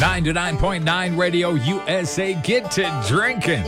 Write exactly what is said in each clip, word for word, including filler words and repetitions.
ninety-nine point nine Radio U S A. Get to drinking.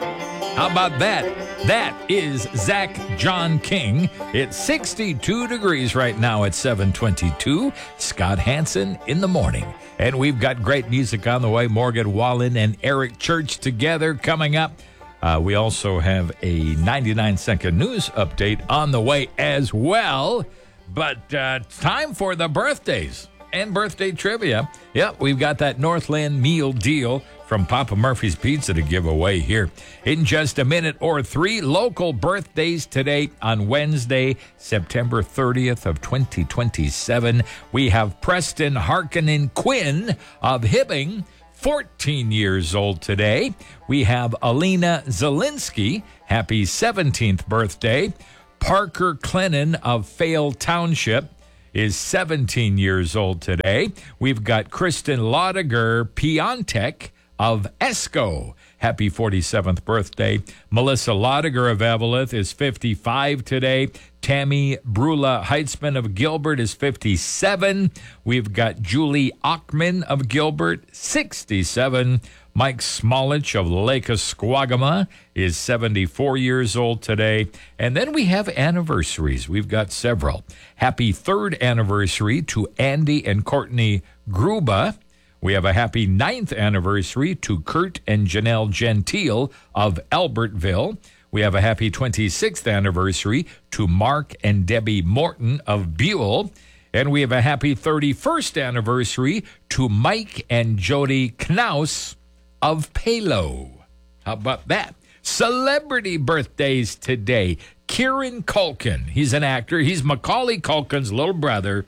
How about that? That is Zach John King. It's sixty-two degrees right now at seven twenty-two. Scott Hansen in the morning. And we've got great music on the way. Morgan Wallen and Eric Church together coming up. Uh, we also have a ninety-nine second news update on the way as well. But uh, time for the birthdays and birthday trivia. Yep, we've got that Northland meal deal from Papa Murphy's Pizza to give away here in just a minute or three. Local birthdays today on Wednesday, September thirtieth of twenty twenty-seven. We have Preston Harkonnen Quinn of Hibbing, fourteen years old today. We have Alina Zielinski, happy seventeenth birthday. Parker Clennon of Fayal Township is seventeen years old today. We've got Kristen Laudiger Piontek of Esco. Happy forty-seventh birthday. Melissa Laudiger of Eveleth is fifty-five today. Tammy Brula Heitzman of Gilbert is fifty-seven. We've got Julie Ockman of Gilbert, sixty-seven. Mike Smolich of Lake Esquagama is seventy-four years old today. And then we have anniversaries. We've got several. Happy third anniversary to Andy and Courtney Gruba. We have a happy ninth anniversary to Kurt and Janelle Gentile of Albertville. We have a happy twenty-sixth anniversary to Mark and Debbie Morton of Buell. And we have a happy thirty-first anniversary to Mike and Jody Knaus of Palo. How about that? Celebrity birthdays today. Kieran Culkin. He's an actor. He's Macaulay Culkin's little brother.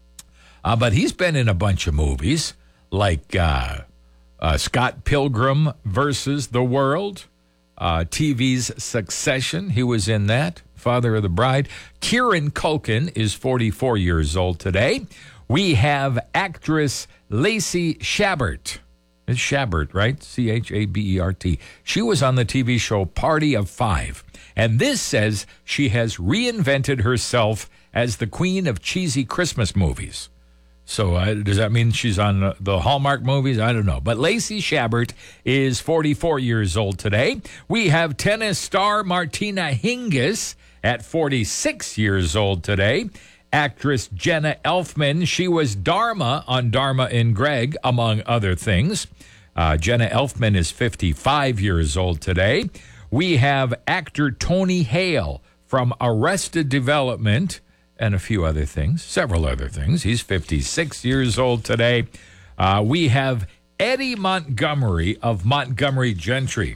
Uh, but he's been in a bunch of movies like uh, uh, Scott Pilgrim versus the World, uh, T V's Succession. He was in that. Father of the Bride. Kieran Culkin is forty-four years old today. We have actress Lacey Chabert. It's Chabert, right? C H A B E R T. She was on the T V show Party of Five. And this says she has reinvented herself as the queen of cheesy Christmas movies. So uh, does that mean she's on uh, the Hallmark movies? I don't know. But Lacey Chabert is forty-four years old today. We have tennis star Martina Hingis at forty-six years old today. Actress Jenna Elfman, she was Dharma on Dharma and Greg, among other things. Uh, Jenna Elfman is fifty-five years old today. We have actor Tony Hale from Arrested Development and a few other things, several other things. He's fifty-six years old today. Uh, we have Eddie Montgomery of Montgomery Gentry.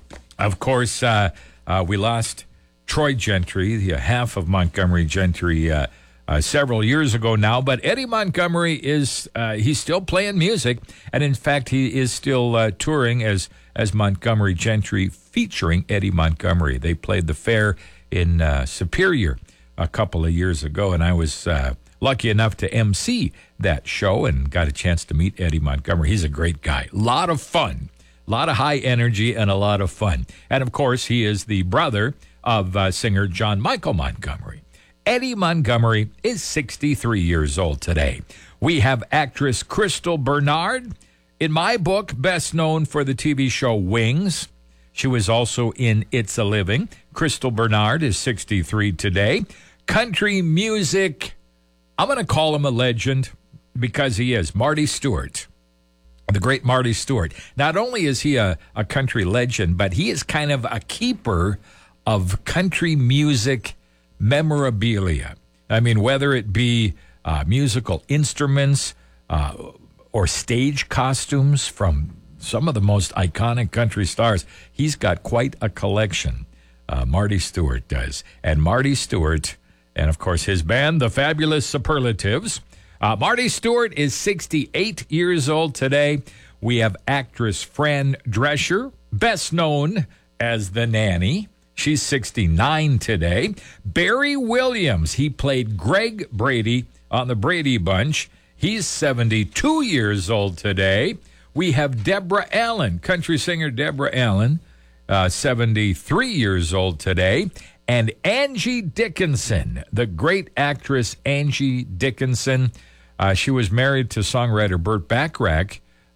Of course, uh, uh, we lost Troy Gentry, the half of Montgomery Gentry, uh, Uh, several years ago now, but Eddie Montgomery is, uh, he's still playing music, and in fact, he is still uh, touring as as Montgomery Gentry, featuring Eddie Montgomery. They played the fair in uh, Superior a couple of years ago, and I was uh, lucky enough to M C that show and got a chance to meet Eddie Montgomery. He's a great guy. A lot of fun, a lot of high energy, and a lot of fun. And of course, he is the brother of uh, singer John Michael Montgomery. Eddie Montgomery is sixty-three years old today. We have actress Crystal Bernard, in my book, best known for the T V show Wings. She was also in It's a Living. Crystal Bernard is sixty-three today. Country music, I'm going to call him a legend because he is. Marty Stewart, the great Marty Stewart. Not only is he a, a country legend, but he is kind of a keeper of country music memorabilia. I mean, whether it be uh, musical instruments uh, or stage costumes from some of the most iconic country stars, he's got quite a collection. Uh, Marty Stewart does. And Marty Stewart, and of course his band, the Fabulous Superlatives. Uh, Marty Stewart is sixty-eight years old today. We have actress Fran Drescher, best known as the Nanny. She's sixty-nine today. Barry Williams, he played Greg Brady on the Brady Bunch. He's seventy-two years old today. We have Deborah Allen, country singer Deborah Allen, uh, seventy-three years old today. And Angie Dickinson, the great actress Angie Dickinson. Uh, she was married to songwriter Burt Bacharach.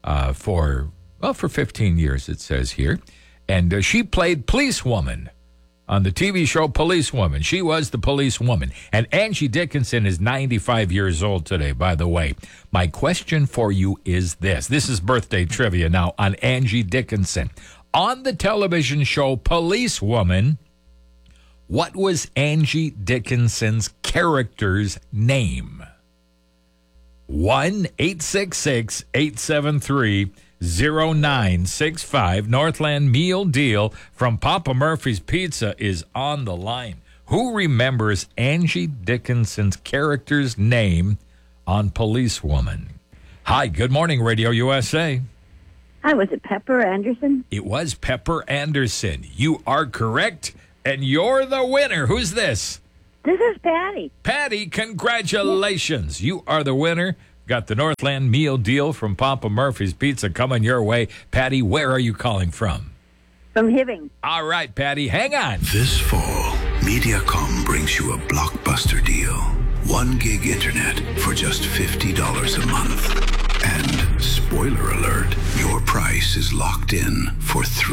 uh, for, well, for fifteen years, it says here. And uh, she played policewoman on the T V show Policewoman. She was the policewoman. And Angie Dickinson is ninety-five years old today, by the way. My question for you is this. This is birthday trivia now on Angie Dickinson. On the television show Policewoman, what was Angie Dickinson's character's name? one eight six six, eight seven three, zero nine six five. Northland Meal Deal from Papa Murphy's Pizza is on the line. Who remembers Angie Dickinson's character's name on Policewoman? Hi, good morning, Radio U S A. Hi, was it Pepper Anderson? It was Pepper Anderson. You are correct, and you're the winner. Who's this? This is Patty. Patty, congratulations. You are the winner. Got the Northland Meal Deal from Papa Murphy's Pizza coming your way. Patty, where are you calling from? From Hibbing. All right, Patty, hang on. This fall, Mediacom brings you a blockbuster deal. One gig internet for just fifty dollars a month. And spoiler alert, your price is locked in for three